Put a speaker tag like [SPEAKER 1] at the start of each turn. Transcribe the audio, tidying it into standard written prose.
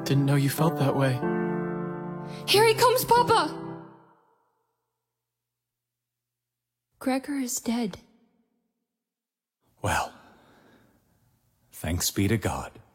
[SPEAKER 1] Didn't know you felt that way.
[SPEAKER 2] Here he comes, Papa! Gregor is dead.
[SPEAKER 3] Well, thanks be to God.